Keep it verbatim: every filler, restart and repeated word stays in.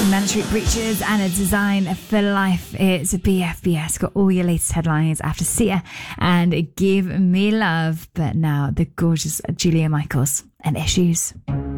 Mandatory Breaches and a Design for Life. It's B F B S. Got all your latest headlines after Sia and Give Me Love. But now the gorgeous Julia Michaels and Issues.